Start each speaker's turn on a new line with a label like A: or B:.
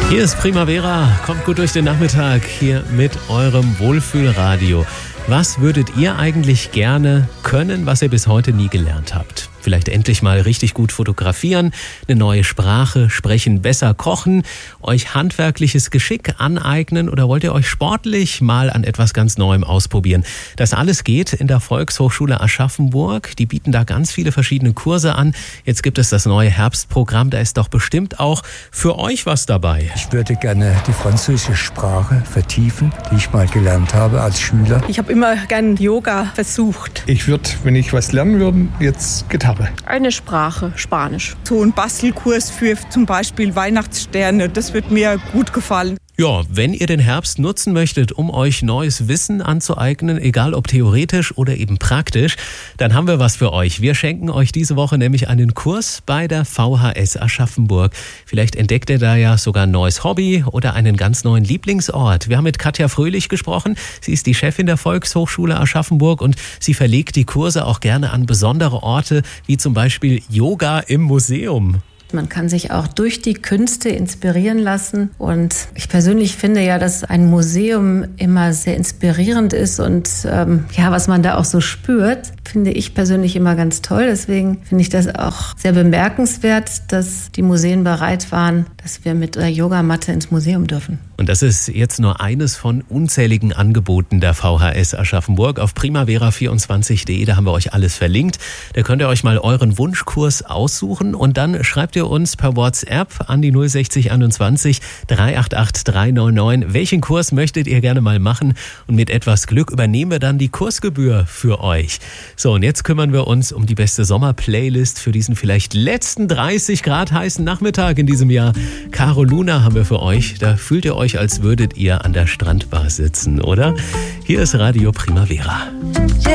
A: Hier ist Primavera, kommt gut durch den Nachmittag hier mit eurem Wohlfühlradio. Was würdet ihr eigentlich gerne können, was ihr bis heute nie gelernt habt? Vielleicht endlich mal richtig gut fotografieren, eine neue Sprache sprechen, besser kochen, euch handwerkliches Geschick aneignen oder wollt ihr euch sportlich mal an etwas ganz Neuem ausprobieren? Das alles geht in der Volkshochschule Aschaffenburg. Die bieten da ganz viele verschiedene Kurse an. Jetzt gibt es das neue Herbstprogramm, da ist doch bestimmt auch für euch was dabei.
B: Ich würde gerne die französische Sprache vertiefen, die ich mal gelernt habe als Schüler.
C: Ich habe immer gern Yoga versucht.
D: Ich würde, wenn ich was lernen würde, jetzt Gitarre.
E: Eine Sprache, Spanisch.
C: So ein Bastelkurs für zum Beispiel Weihnachtssterne, das wird mir gut gefallen.
A: Ja, wenn ihr den Herbst nutzen möchtet, um euch neues Wissen anzueignen, egal ob theoretisch oder eben praktisch, dann haben wir was für euch. Wir schenken euch diese Woche nämlich einen Kurs bei der VHS Aschaffenburg. Vielleicht entdeckt ihr da ja sogar ein neues Hobby oder einen ganz neuen Lieblingsort. Wir haben mit Katja Fröhlich gesprochen. Sie ist die Chefin der Volkshochschule Aschaffenburg und sie verlegt die Kurse auch gerne an besondere Orte, wie zum Beispiel Yoga im Museum.
F: Man kann sich auch durch die Künste inspirieren lassen und ich persönlich finde ja, dass ein Museum immer sehr inspirierend ist und was man da auch so spürt, finde ich persönlich immer ganz toll. Deswegen finde ich das auch sehr bemerkenswert, dass die Museen bereit waren, dass wir mit der Yogamatte ins Museum dürfen.
A: Und das ist jetzt nur eines von unzähligen Angeboten der VHS Aschaffenburg. Auf primavera24.de, da haben wir euch alles verlinkt. Da könnt ihr euch mal euren Wunschkurs aussuchen und dann schreibt ihr uns per WhatsApp an die 06021 388 399. Welchen Kurs möchtet ihr gerne mal machen? Und mit etwas Glück übernehmen wir dann die Kursgebühr für euch. So, und jetzt kümmern wir uns um die beste Sommerplaylist für diesen vielleicht letzten 30 Grad heißen Nachmittag in diesem Jahr. Caro Luna haben wir für euch. Da fühlt ihr euch, als würdet ihr an der Strandbar sitzen, oder? Hier ist Radio Primavera.